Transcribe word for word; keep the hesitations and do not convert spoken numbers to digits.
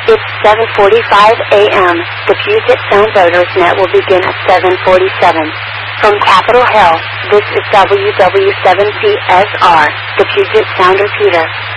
It's seven forty-five a m The Puget Sound Voters Net will begin at seven forty-seven. From Capitol Hill, this is W W seven P S R, the Puget Sound Repeater.